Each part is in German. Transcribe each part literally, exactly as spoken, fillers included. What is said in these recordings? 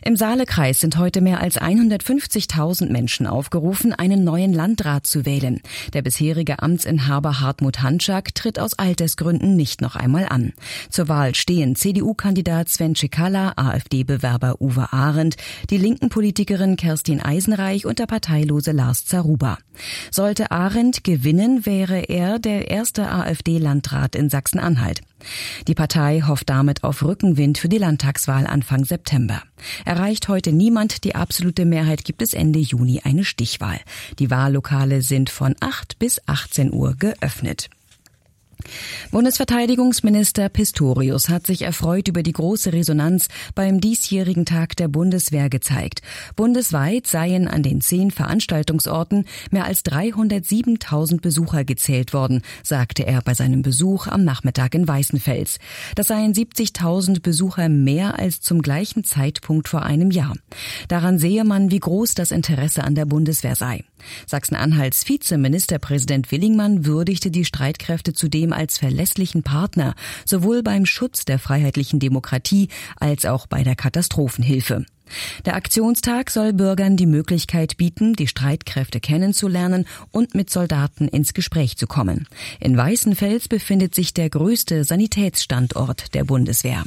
Im Saalekreis sind heute mehr als hundertfünfzigtausend Menschen aufgerufen, einen neuen Landrat zu wählen. Der bisherige Amtsinhaber Hartmut Hanschak tritt aus Altersgründen nicht noch einmal an. Zur Wahl stehen C D U-Kandidat Sven Cekala, AfD-Bewerber Uwe Arendt, die linken Politikerin Kerstin Eisenreich und der parteilose Lars Zaruba. Sollte Arendt gewinnen, wäre er der erste AfD-Landrat in Sachsen-Anhalt. Die Partei hofft damit auf Rückenwind für die Landtagswahl Anfang September. Erreicht heute niemand die absolute Mehrheit, gibt es Ende Juni eine Stichwahl. Die Wahllokale sind von acht bis achtzehn Uhr geöffnet. Bundesverteidigungsminister Pistorius hat sich erfreut über die große Resonanz beim diesjährigen Tag der Bundeswehr gezeigt. Bundesweit seien an den zehn Veranstaltungsorten mehr als dreihundertsiebentausend Besucher gezählt worden, sagte er bei seinem Besuch am Nachmittag in Weißenfels. Das seien siebzigtausend Besucher mehr als zum gleichen Zeitpunkt vor einem Jahr. Daran sehe man, wie groß das Interesse an der Bundeswehr sei. Sachsen-Anhalts Vizeministerpräsident Willingmann würdigte die Streitkräfte zudem als verlässlichen Partner, sowohl beim Schutz der freiheitlichen Demokratie als auch bei der Katastrophenhilfe. Der Aktionstag soll Bürgern die Möglichkeit bieten, die Streitkräfte kennenzulernen und mit Soldaten ins Gespräch zu kommen. In Weißenfels befindet sich der größte Sanitätsstandort der Bundeswehr.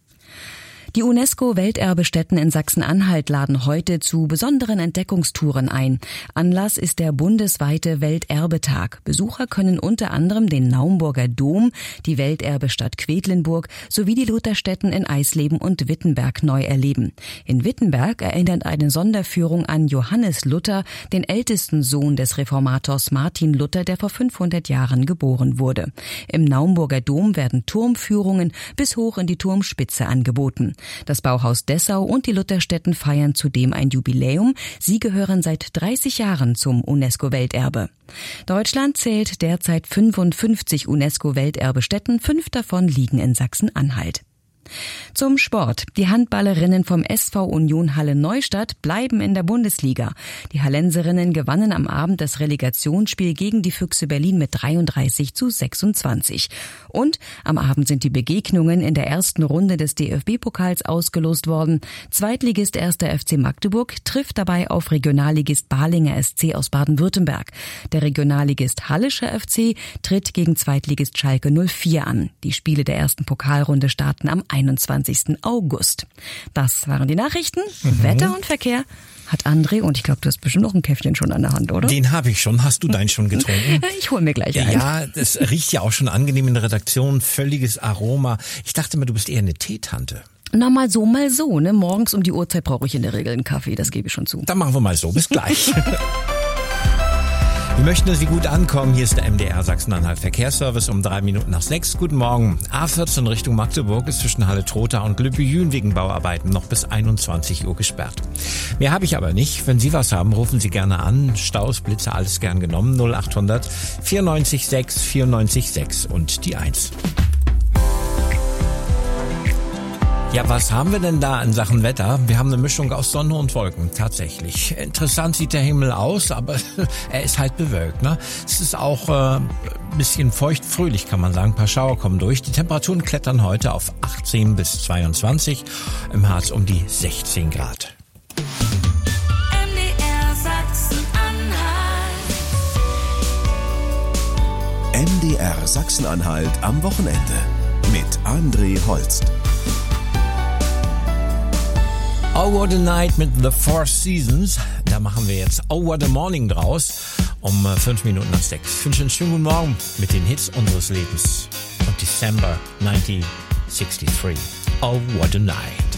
Die UNESCO-Welterbestätten in Sachsen-Anhalt laden heute zu besonderen Entdeckungstouren ein. Anlass ist der bundesweite Welterbetag. Besucher können unter anderem den Naumburger Dom, die Welterbestadt Quedlinburg sowie die Lutherstätten in Eisleben und Wittenberg neu erleben. In Wittenberg erinnert eine Sonderführung an Johannes Luther, den ältesten Sohn des Reformators Martin Luther, der vor fünfhundert Jahren geboren wurde. Im Naumburger Dom werden Turmführungen bis hoch in die Turmspitze angeboten. Das Bauhaus Dessau und die Lutherstätten feiern zudem ein Jubiläum. Sie gehören seit dreißig Jahren zum UNESCO-Welterbe. Deutschland zählt derzeit fünfundfünfzig UNESCO-Welterbestätten, fünf davon liegen in Sachsen-Anhalt. Zum Sport. Die Handballerinnen vom S V Union Halle Neustadt bleiben in der Bundesliga. Die Hallenserinnen gewannen am Abend das Relegationsspiel gegen die Füchse Berlin mit dreiunddreißig zu sechsundzwanzig. Und am Abend sind die Begegnungen in der ersten Runde des D F B-Pokals ausgelost worden. Zweitligist erster F C Magdeburg trifft dabei auf Regionalligist Balinger S C aus Baden-Württemberg. Der Regionalligist Hallischer F C tritt gegen Zweitligist Schalke null vier an. Die Spiele der ersten Pokalrunde starten am einundzwanzigsten August. Das waren die Nachrichten. Mhm. Wetter und Verkehr hat André, und ich glaube, du hast bestimmt noch ein Käffchen schon an der Hand, oder? Den habe ich schon. Hast du deinen schon getrunken? Ich hole mir gleich ein. Ja, das riecht ja auch schon angenehm in der Redaktion. Völliges Aroma. Ich dachte mir, du bist eher eine Teetante. Na, mal so, mal so. Ne? Morgens um die Uhrzeit brauche ich in der Regel einen Kaffee, das gebe ich schon zu. Dann machen wir mal so. Bis gleich. Wir möchten, dass Sie gut ankommen. Hier ist der M D R Sachsen-Anhalt Verkehrsservice um drei Minuten nach sechs. Guten Morgen. A vierzehn Richtung Magdeburg ist zwischen Halle-Trotha und Lübbe-Jühn wegen Bauarbeiten noch bis einundzwanzig Uhr gesperrt. Mehr habe ich aber nicht. Wenn Sie was haben, rufen Sie gerne an. Staus, Blitze, alles gern genommen. null achthundert vierundneunzig sechs vierundneunzig sechs und die eins. Ja, was haben wir denn da in Sachen Wetter? Wir haben eine Mischung aus Sonne und Wolken, tatsächlich. Interessant sieht der Himmel aus, aber er ist halt bewölkt, ne? Es ist auch äh, ein bisschen feucht-fröhlich, kann man sagen. Ein paar Schauer kommen durch. Die Temperaturen klettern heute auf achtzehn bis zweiundzwanzig, im Harz um die sechzehn Grad. M D R Sachsen-Anhalt. M D R Sachsen-Anhalt am Wochenende mit André Holst. Oh What a Night mit The Four Seasons. Da machen wir jetzt Oh What a Morning draus um fünf Minuten nach sechs. Ich wünsche einen schönen guten Morgen mit den Hits unseres Lebens. Und December neunzehnhundertdreiundsechzig. Oh What a Night.